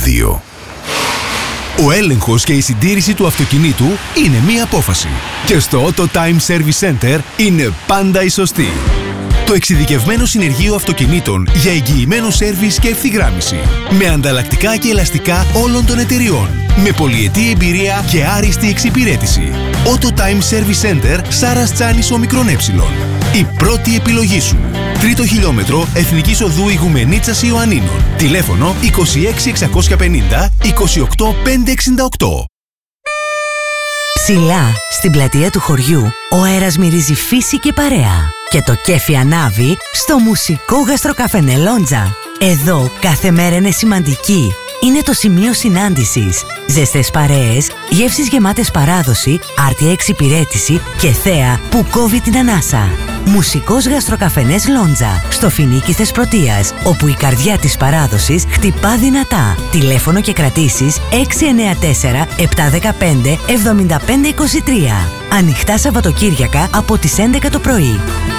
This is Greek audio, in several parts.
2. Ο έλεγχος και η συντήρηση του αυτοκινήτου είναι μία απόφαση. Και στο Auto Time Service Center είναι πάντα η σωστή. Το εξειδικευμένο συνεργείο αυτοκινήτων για εγγυημένο σέρβις και ευθυγράμμιση. Με ανταλλακτικά και ελαστικά όλων των εταιριών. Με πολυετή εμπειρία και άριστη εξυπηρέτηση. Auto Time Service Center, Σάρας Τσάνης Ομικρόν Ε. Η πρώτη επιλογή σου. 3ο χιλιόμετρο Εθνικής Οδού Ηγουμενίτσας Ιωαννίνων. Τηλέφωνο 26650 28568. Ψηλά, στην πλατεία του χωριού, ο αέρας μυρίζει φύση και παρέα. Και το κέφι ανάβει στο μουσικό γαστροκαφενέ Λόντζα. Εδώ κάθε μέρα είναι σημαντική. Είναι το σημείο συνάντησης. Ζεστές παρέες, γεύσεις γεμάτες παράδοση, άρτια εξυπηρέτηση και θέα που κόβει την ανάσα. Μουσικός γαστροκαφενές Λόντζα, στο Φοινίκι Θεσπρωτείας, όπου η καρδιά της παράδοσης χτυπά δυνατά. Τηλέφωνο και κρατήσεις 694 715 7523. Ανοιχτά Σαββατοκύριακα από τις 11 το πρωί.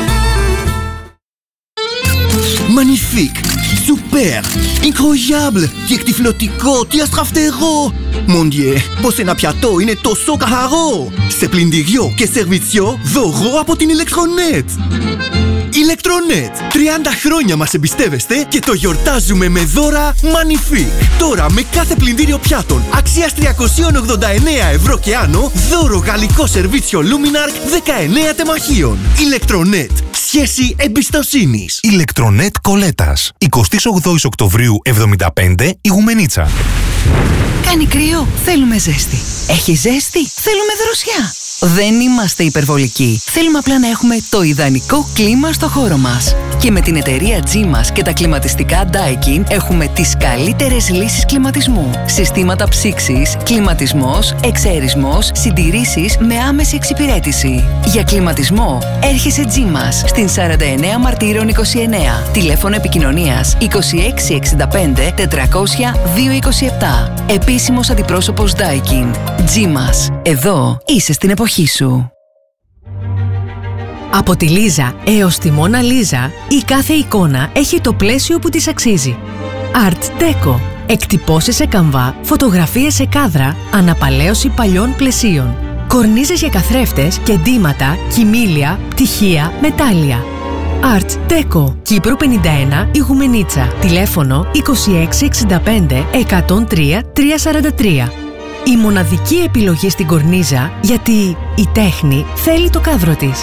Magnifique, super, incroyable, τι εκτυφλωτικό, τι αστραφτερό. Mon Dieu, πως ένα πιατό είναι τόσο καθαρό. Σε πλυντήριο και σερβιτσιό δώρο από την Electronet. Electronet, 30 χρόνια μας εμπιστεύεστε και το γιορτάζουμε με δώρα Magnifique. Τώρα με κάθε πλυντήριο πιάτων αξίας 389 ευρώ και άνω, δώρο γαλλικό σερβίτσιο Luminark 19 τεμαχίων. Electronet, σχέση εμπιστοσύνης. Electronet Κολέτας, 28 Οκτωβρίου 75, Ηγουμενίτσα. Κάνει κρύο, θέλουμε ζέστη. Έχει ζέστη, θέλουμε δροσιά. Δεν είμαστε υπερβολικοί. Θέλουμε απλά να έχουμε το ιδανικό κλίμα στο χώρο μας. Και με την εταιρεία G-MAS και τα κλιματιστικά Daikin έχουμε τις καλύτερες λύσεις κλιματισμού. Συστήματα ψήξης, κλιματισμός, εξαερισμός, συντηρήσεις με άμεση εξυπηρέτηση. Για κλιματισμό έρχεσαι G-MAS στην 49 Μαρτύρων 29. Τηλέφωνο επικοινωνίας 2665 400 227. Επίσημος αντιπρόσωπος Daikin. G-MAS. Εδώ είσαι στην εποχή σου. Από τη Λίζα έως τη Μόνα Λίζα, η κάθε εικόνα έχει το πλαίσιο που της αξίζει. Art Deco. Εκτυπώσεις σε καμβά, φωτογραφίες σε κάδρα, αναπαλαίωση παλιών πλαισίων. Κορνίζες για καθρέφτες και ντύματα, κοιμήλια, πτυχία, μετάλλια. Art Deco. Κύπρου 51, Ηγουμενίτσα. Τηλέφωνο 2665 103 343. Η μοναδική επιλογή στην κορνίζα, γιατί η τέχνη θέλει το κάδρο της.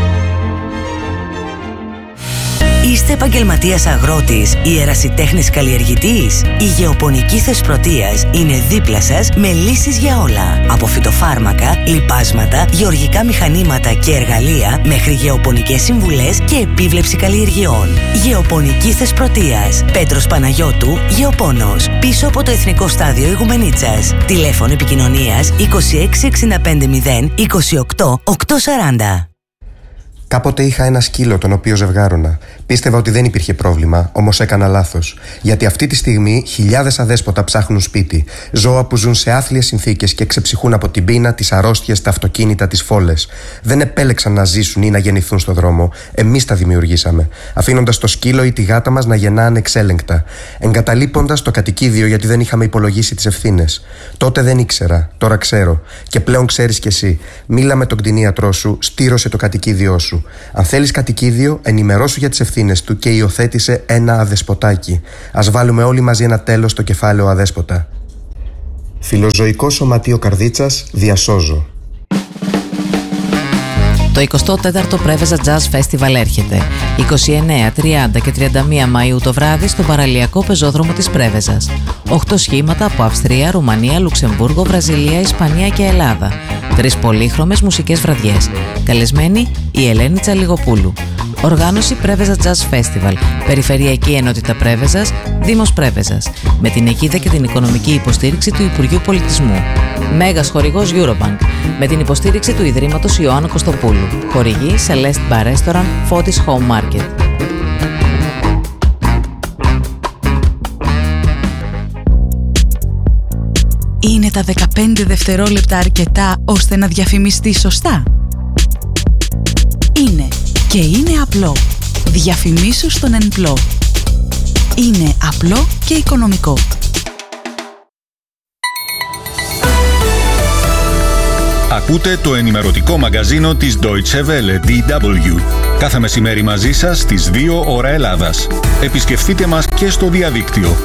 Είστε επαγγελματίας αγρότης ή ερασιτέχνης καλλιεργητής? Η Γεωπονική Θεσπρωτείας είναι δίπλα σας με λύσεις για όλα. Από φυτοφάρμακα, λιπάσματα, γεωργικά μηχανήματα και εργαλεία μέχρι γεωπονικές συμβουλές και επίβλεψη καλλιεργειών. Γεωπονική Θεσπρωτείας. Πέτρος Παναγιώτου, Γεωπόνος. Πίσω από το Εθνικό Στάδιο Ηγουμενίτσας. Τηλέφωνο επικοινωνίας 26650 28 840. Κάποτε είχα ένα σκύλο τον οποίο ζευγάρωνα. Πίστευα ότι δεν υπήρχε πρόβλημα, όμως έκανα λάθος. Γιατί αυτή τη στιγμή χιλιάδες αδέσποτα ψάχνουν σπίτι. Ζώα που ζουν σε άθλιες συνθήκες και ξεψυχούν από την πείνα, τις αρρώστιες, τα αυτοκίνητα, τις φόλες. Δεν επέλεξαν να ζήσουν ή να γεννηθούν στον δρόμο. Εμείς τα δημιουργήσαμε. Αφήνοντας το σκύλο ή τη γάτα μας να γεννά ανεξέλεγκτα. Εγκαταλείποντας το κατοικίδιο γιατί δεν είχαμε υπολογίσει τις ευθύνες. Τότε δεν ήξερα, τώρα ξέρω. Και πλέον ξέρεις κι εσύ. Μίλα με τον κτηνίατρό σου, στήρωσε το κατοικίδιό σου. Αν θέλεις κατοικίδιο, ενημερώσου για τις ευθύνες του και υιοθέτησε ένα αδεσποτάκι. Ας βάλουμε όλοι μαζί ένα τέλος στο κεφάλαιο αδέσποτα. Φιλοζωικό Σωματείο Καρδίτσας, διασώζω. Το 24ο Πρέβεζα Jazz Festival έρχεται 29, 30 και 31 Μαΐου το βράδυ στο παραλιακό πεζόδρομο της Πρέβεζας. 8 σχήματα από Αυστρία, Ρουμανία, Λουξεμβούργο, Βραζιλία, Ισπανία και Ελλάδα. 3 πολύχρωμες μουσικές βραδιές. Καλεσμένη η Ελένη Τσαλιγοπούλου. Οργάνωση Πρέβεζα Jazz Festival. Περιφερειακή Ενότητα Πρέβεζας, Δήμος Πρέβεζας. Με την αιγίδα και την οικονομική υποστήριξη του Υπουργείου Πολιτισμού. Μέγας χορηγός Eurobank. Με την υποστήριξη του Ιδρύματος Ιωάννου Κωστοπούλου. Χορηγή Celeste Bar Restaurant, Fotis Home Market. Είναι τα 15 δευτερόλεπτα αρκετά ώστε να διαφημιστεί σωστά? Είναι και είναι απλό. Διαφημίσου στον ΕΝΠΛΟ. Είναι απλό και οικονομικό. Ακούτε το ενημερωτικό μαγκαζίνο της Deutsche Welle, DW. Κάθε μεσημέρι μαζί σας στις 2 ώρα Ελλάδας. Επισκεφτείτε μας και στο διαδίκτυο.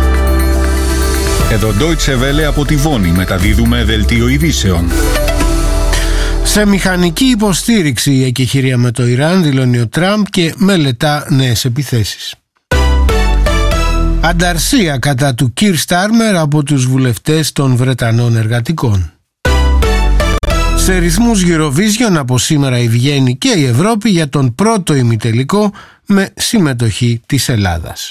Εδώ Deutsche Welle από τη Βόνη μεταδίδουμε δελτίο ειδήσεων. Σε μηχανική υποστήριξη η εκεχηρία με το Ιράν, δηλώνει ο Τραμπ και μελετά νέες επιθέσεις. Ανταρσία κατά του Κίρ Στάρμερ από τους βουλευτές των Βρετανών εργατικών. Σε ρυθμούς Eurovision από σήμερα η Βιέννη και η Ευρώπη για τον πρώτο ημιτελικό με συμμετοχή της Ελλάδας.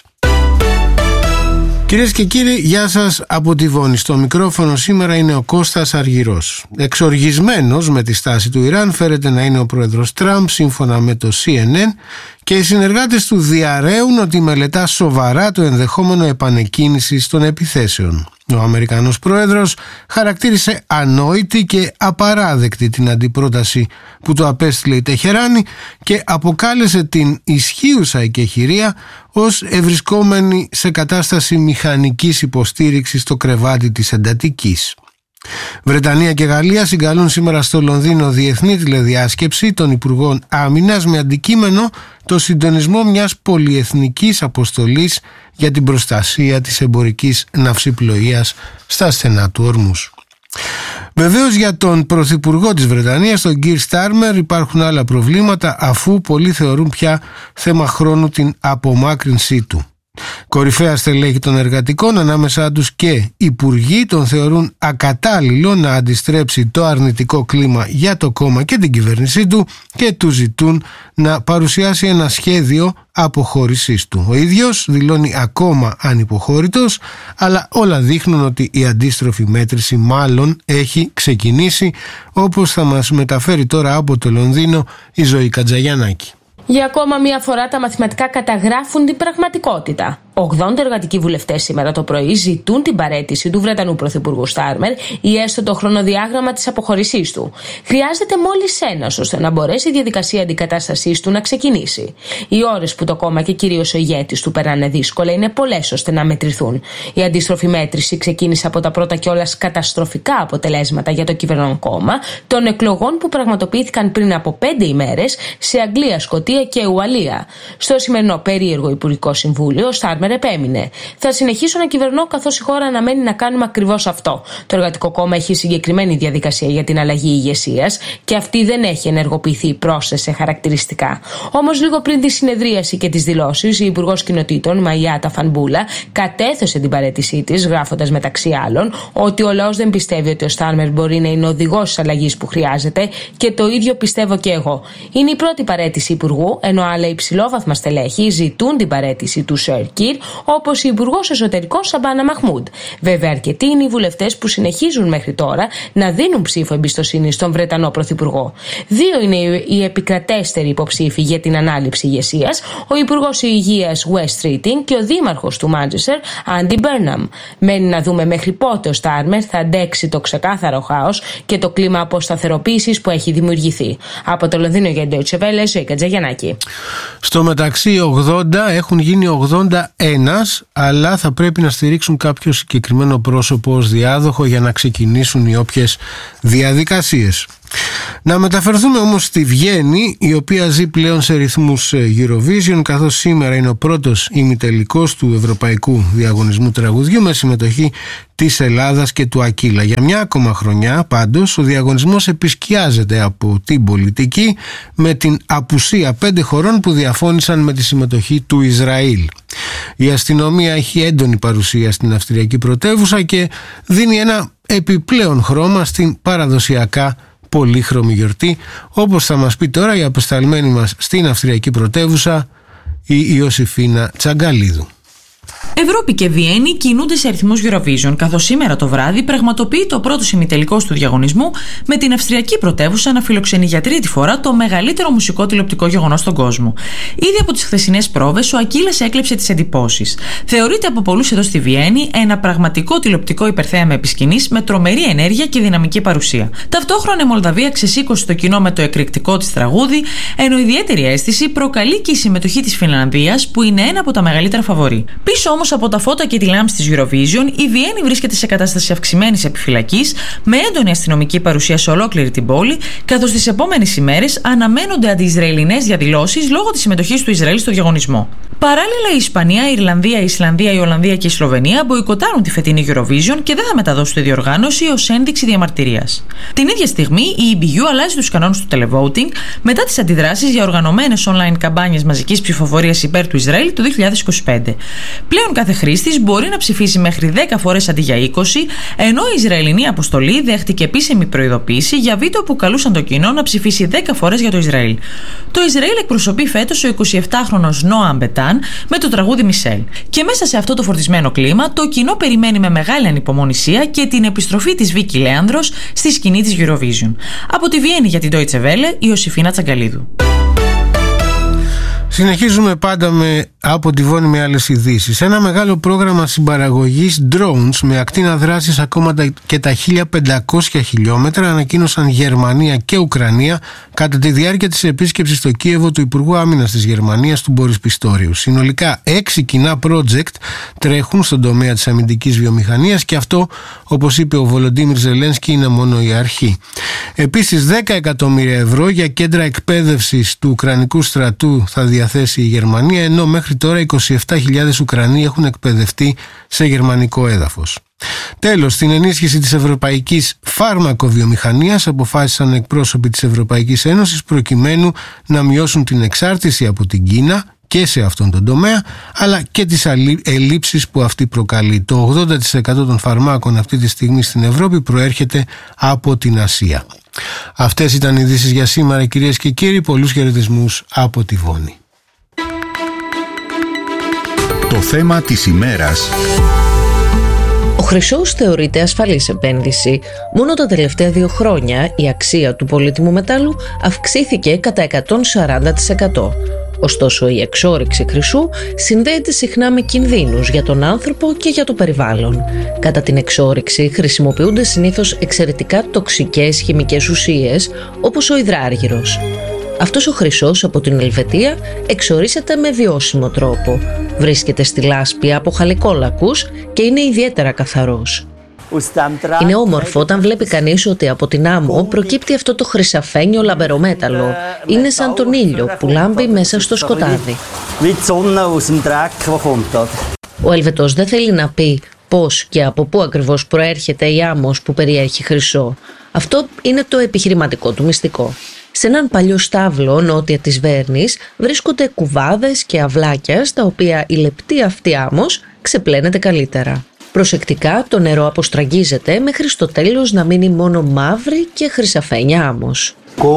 Κυρίες και κύριοι, γεια σας από τη Βόνη. Στο μικρόφωνο σήμερα είναι ο Κώστας Αργυρός. Εξοργισμένος με τη στάση του Ιράν φέρεται να είναι ο πρόεδρος Τραμπ, σύμφωνα με το CNN, και οι συνεργάτες του διαρρέουν ότι μελετά σοβαρά το ενδεχόμενο επανεκκίνησης των επιθέσεων. Ο Αμερικανός πρόεδρος χαρακτήρισε ανόητη και απαράδεκτη την αντιπρόταση που του απέστειλε η Τεχεράνη και αποκάλεσε την ισχύουσα εκεχηρία ως ευρισκόμενη σε κατάσταση μηχανικής υποστήριξης στο κρεβάτι της εντατικής. Βρετανία και Γαλλία συγκαλούν σήμερα στο Λονδίνο διεθνή τηλεδιάσκεψη των Υπουργών Άμυνας με αντικείμενο το συντονισμό μιας πολυεθνικής αποστολής για την προστασία της εμπορικής ναυσιπλοείας στα στενά του Ορμούς. Βεβαίως για τον Πρωθυπουργό της Βρετανίας, τον Κίρ Στάρμερ, υπάρχουν άλλα προβλήματα, αφού πολλοί θεωρούν πια θέμα χρόνου την απομάκρυνσή του. Κορυφαία στελέχη των εργατικών, ανάμεσά τους και υπουργοί, τον θεωρούν ακατάλληλο να αντιστρέψει το αρνητικό κλίμα για το κόμμα και την κυβέρνησή του και του ζητούν να παρουσιάσει ένα σχέδιο αποχώρησής του. Ο ίδιος δηλώνει ακόμα ανυποχώρητος, αλλά όλα δείχνουν ότι η αντίστροφη μέτρηση μάλλον έχει ξεκινήσει, όπως θα μας μεταφέρει τώρα από το Λονδίνο η Ζωή Κατζαγιαννάκη. Για ακόμα μία φορά τα μαθηματικά καταγράφουν την πραγματικότητα. 80 εργατικοί βουλευτές σήμερα το πρωί ζητούν την παραίτηση του Βρετανού Πρωθυπουργού Στάρμερ ή έστω το χρονοδιάγραμμα της αποχώρησής του. Χρειάζεται μόλις ένας ώστε να μπορέσει η διαδικασία αντικατάστασής του να ξεκινήσει. Οι ώρες που το κόμμα και κυρίως ο ηγέτης του περνάνε δύσκολα είναι πολλές ώστε να μετρηθούν. Η αντίστροφη μέτρηση ξεκίνησε από τα πρώτα κιόλας καταστροφικά αποτελέσματα για το κυβερνών κόμμα των εκλογών που πραγματοποιήθηκαν πριν από 5 ημέρες σε Αγγλία, Σκωτία και Ουαλία. Στο σημερινό περίεργο Υπουργικό Συμβούλιο, ο Στάρμερ επέμεινε. Θα συνεχίσω να κυβερνώ καθώς η χώρα αναμένει να κάνουμε ακριβώς αυτό. Το Εργατικό Κόμμα έχει συγκεκριμένη διαδικασία για την αλλαγή ηγεσίας και αυτή δεν έχει ενεργοποιηθεί πρόσθετα σε χαρακτηριστικά. Όμως, λίγο πριν τη συνεδρίαση και τις δηλώσεις, η Υπουργός Κοινοτήτων, Μαϊάτα Φανμπούλα, κατέθεσε την παραίτησή της, γράφοντας μεταξύ άλλων ότι ο λαός δεν πιστεύει ότι ο Στάρμερ μπορεί να είναι οδηγός της αλλαγής που χρειάζεται και το ίδιο πιστεύω και εγώ. Είναι η πρώτη παραίτηση Υπουργού, ενώ άλλα υψηλόβαθμα στελέχη ζητούν την παραίτηση του Σερ Κίρ, όπως η Υπουργός Εσωτερικών Σαμπάνα Μαχμούντ. Βέβαια, αρκετοί είναι οι βουλευτές που συνεχίζουν μέχρι τώρα να δίνουν ψήφο εμπιστοσύνη στον Βρετανό Πρωθυπουργό. 2 είναι οι επικρατέστεροι υποψήφοι για την ανάληψη ηγεσίας, ο Υπουργός Υγείας Wes Streeting και ο Δήμαρχος του Μάντσεστερ, Άντι Μπέρναμ. Μένει να δούμε μέχρι πότε ο Στάρμερ θα αντέξει το ξεκάθαρο χάος και το κλίμα αποσταθεροποίησης που έχει δημιουργηθεί. Από το Λονδίνο για Deutsche Welle, Ζωή Κατζαγιαννάκη. Στο μεταξύ 80 έχουν γίνει 81, αλλά θα πρέπει να στηρίξουν κάποιο συγκεκριμένο πρόσωπο ως διάδοχο για να ξεκινήσουν οι όποιες διαδικασίες. Να μεταφερθούμε όμως στη Βιέννη, η οποία ζει πλέον σε ρυθμούς Eurovision, καθώς σήμερα είναι ο πρώτος ημιτελικός του Ευρωπαϊκού Διαγωνισμού Τραγουδιού με συμμετοχή της Ελλάδας και του Ακύλα. Για μια ακόμα χρονιά πάντως ο διαγωνισμός επισκιάζεται από την πολιτική με την απουσία 5 χωρών που διαφώνησαν με τη συμμετοχή του Ισραήλ. Η αστυνομία έχει έντονη παρουσία στην αυστριακή πρωτεύουσα και δίνει ένα επιπλέον χρώμα στην παραδοσιακά πολύχρωμη γιορτή, όπως θα μας πει τώρα η αποσταλμένη μας στην αυστριακή πρωτεύουσα, η Ιωσήφινα Τσαγκαλίδου. Ευρώπη και Βιέννη κινούνται σε αριθμούς Eurovision, καθώς σήμερα το βράδυ πραγματοποιείται ο πρώτος ημιτελικός του διαγωνισμού με την αυστριακή πρωτεύουσα να φιλοξενεί για τρίτη φορά το μεγαλύτερο μουσικό τηλεοπτικό γεγονός στον κόσμο. Ήδη από τις χθεσινές πρόβες, ο Ακύλας έκλεψε τις εντυπώσεις. Θεωρείται από πολλούς εδώ στη Βιέννη ένα πραγματικό τηλεοπτικό υπερθέαμα επί σκηνής με τρομερή ενέργεια και δυναμική παρουσία. Ταυτόχρονα η Μολδαβία ξεσήκωσε το κοινό με το εκρηκτικό της τραγούδι, ενώ ιδιαίτερη αίσθηση προκαλεί και η συμμετοχή της Φινλανδίας, που είναι ένα από τα μεγαλύτερα φαβορί. Πίσω όμως όμως από τα φώτα και τη λάμψη της Eurovision, η Βιέννη βρίσκεται σε κατάσταση αυξημένης επιφυλακής, με έντονη αστυνομική παρουσία σε ολόκληρη την πόλη, καθώς τις επόμενες ημέρες αναμένονται αντι-Ισραηλινές διαδηλώσεις λόγω της συμμετοχής του Ισραήλ στο διαγωνισμό. Παράλληλα, η Ισπανία, η Ιρλανδία, η Ισλανδία, η Ολλανδία και η Σλοβενία μποϊκοτάρουν τη φετινή Eurovision και δεν θα μεταδώσουν τη διοργάνωση ως ένδειξη διαμαρτυρίας. Την ίδια στιγμή, η EBU αλλάζει τους κανόνες του televoting μετά τις αντιδράσεις για οργανωμένες online καμπάνιες μαζικής ψηφοφορίας υπέρ του Ισραήλ το 2025. Πλέον κάθε χρήστης μπορεί να ψηφίσει μέχρι 10 φορές αντί για 20, ενώ η Ισραηλινή αποστολή δέχτηκε επίσημη προειδοποίηση για βίντεο που καλούσαν το κοινό να ψηφίσει 10 φορές για το Ισραήλ. Το Ισραήλ εκπροσωπεί φέτος ο 27χρονος Νόα Μπετάν με το τραγούδι Μισελ. Και μέσα σε αυτό το φορτισμένο κλίμα, το κοινό περιμένει με μεγάλη ανυπομονησία και την επιστροφή της Βίκη Λέανδρος στη σκηνή της Eurovision. Από τη Βιέννη για την Deutsche Welle, η Ιωσήφινα Τσαγκαλίδου. Συνεχίζουμε πάντα από τη Βόνη με άλλες ειδήσεις. Ένα μεγάλο πρόγραμμα συμπαραγωγής drones με ακτίνα δράσης ακόμα και τα 1500 χιλιόμετρα ανακοίνωσαν Γερμανία και Ουκρανία κατά τη διάρκεια της επίσκεψης στο Κίεβο του Υπουργού Άμυνας της Γερμανίας του Μπόρις Πιστόριου. Συνολικά 6 κοινά project τρέχουν στον τομέα της αμυντικής βιομηχανίας και αυτό, όπως είπε ο Βολοντίμιρ Ζελένσκι, είναι μόνο η αρχή. Επίσης 10 εκατομμύρια ευρώ για κέντρα εκπαίδευσης του Ουκρανικού στρατού θα διαθέσει η Γερμανία, ενώ μέχρι τώρα 27.000 Ουκρανοί έχουν εκπαιδευτεί σε γερμανικό έδαφος. Τέλος, στην ενίσχυση της ευρωπαϊκής φάρμακοβιομηχανίας αποφάσισαν εκπρόσωποι της Ευρωπαϊκής Ένωσης προκειμένου να μειώσουν την εξάρτηση από την Κίνα και σε αυτόν τον τομέα, αλλά και τις ελλείψεις που αυτή προκαλεί. Το 80% των φαρμάκων αυτή τη στιγμή στην Ευρώπη προέρχεται από την Ασία. Αυτές ήταν οι ειδήσεις για σήμερα, κυρίες και κύριοι. Πολλούς χαιρετισμούς από τη Βόνη. Το θέμα της ημέρας. Ο χρυσός θεωρείται ασφαλής επένδυση. Μόνο τα τελευταία 2 χρόνια η αξία του πολύτιμου μετάλλου αυξήθηκε κατά 140%. Ωστόσο, η εξόρυξη χρυσού συνδέεται συχνά με κινδύνους για τον άνθρωπο και για το περιβάλλον. Κατά την εξόρυξη χρησιμοποιούνται συνήθως εξαιρετικά τοξικές χημικές ουσίες, όπως ο υδράργυρος. Αυτός ο χρυσός από την Ελβετία εξορύσσεται με βιώσιμο τρόπο. Βρίσκεται στη λάσπη από χαλικόλακους και είναι ιδιαίτερα καθαρός. Είναι όμορφο όταν βλέπει κανείς ότι από την άμμο προκύπτει αυτό το χρυσαφένιο λαμπερομέταλλο. Είναι σαν τον ήλιο που λάμπει μέσα στο σκοτάδι. Ο Ελβετός δεν θέλει να πει πώς και από πού ακριβώς προέρχεται η άμμος που περιέχει χρυσό. Αυτό είναι το επιχειρηματικό του μυστικό. Σε έναν παλιό στάβλο νότια της Βέρνης βρίσκονται κουβάδες και αυλάκια στα οποία η λεπτή αυτή άμμος ξεπλένεται καλύτερα. Προσεκτικά το νερό αποστραγγίζεται μέχρι στο τέλος να μείνει μόνο μαύρη και χρυσαφένια άμμος.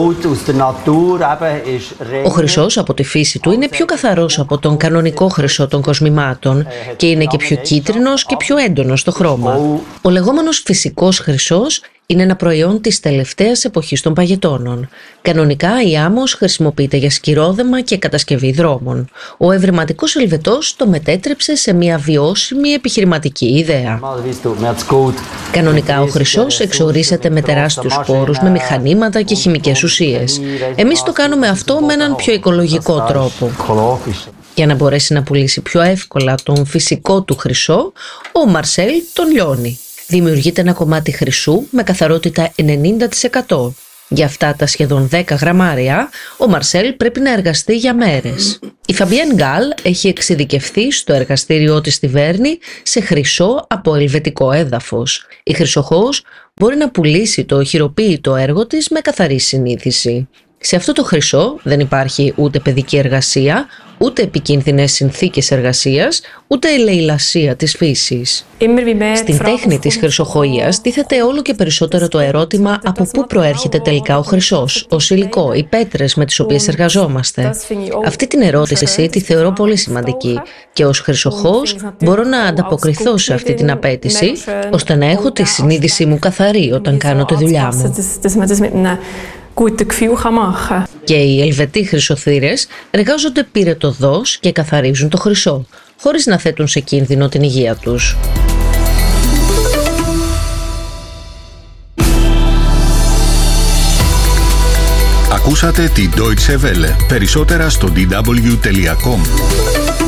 Ο χρυσός από τη φύση του είναι πιο καθαρός από τον κανονικό χρυσό των κοσμημάτων και είναι και πιο κίτρινος και πιο έντονος στο χρώμα. Ο λεγόμενος φυσικός χρυσός είναι ένα προϊόν της τελευταίας εποχής των παγετώνων. Κανονικά η άμμος χρησιμοποιείται για σκυρόδεμα και κατασκευή δρόμων. Ο ευρηματικός Ελβετός το μετέτρεψε σε μια βιώσιμη επιχειρηματική ιδέα. Κανονικά ο χρυσός εξορίσσεται με τεράστιους πόρους, με μηχανήματα και χημικές ουσίες. Εμείς το κάνουμε αυτό με έναν πιο οικολογικό τρόπο. Για να μπορέσει να πουλήσει πιο εύκολα τον φυσικό του χρυσό, ο Μαρσέλ τον λιώνει. Δημιουργείται ένα κομμάτι χρυσού με καθαρότητα 90%. Για αυτά τα σχεδόν 10 γραμμάρια, ο Μαρσέλ πρέπει να εργαστεί για μέρες. Η Φαμπιέν Γκάλ έχει εξειδικευθεί στο εργαστήριό της στη Βέρνη σε χρυσό από ελβετικό έδαφος. Η χρυσοχώος μπορεί να πουλήσει το οχυροποίητο έργο της με καθαρή συνείδηση. Σε αυτό το χρυσό δεν υπάρχει ούτε παιδική εργασία, ούτε επικίνδυνες συνθήκες εργασίας, ούτε ελεηλασία της φύσης. Στην τέχνη της χρυσοχοΐας τίθεται όλο και περισσότερο το ερώτημα από πού προέρχεται τελικά ο χρυσός, ως υλικό, οι πέτρες με τις οποίες εργαζόμαστε. Αυτή την ερώτηση τη θεωρώ πολύ σημαντική και ως χρυσοχώος μπορώ να ανταποκριθώ σε αυτή την απέτηση, ώστε να έχω τη συνείδησή μου καθαρή όταν κάνω τη δουλειά μου. Και οι Ελβετοί χρυσοθύρες εργάζονται πυρετωδώς και καθαρίζουν το χρυσό, χωρίς να θέτουν σε κίνδυνο την υγεία τους. Ακούσατε τη Deutsche Welle. Περισσότερα στο dw.com.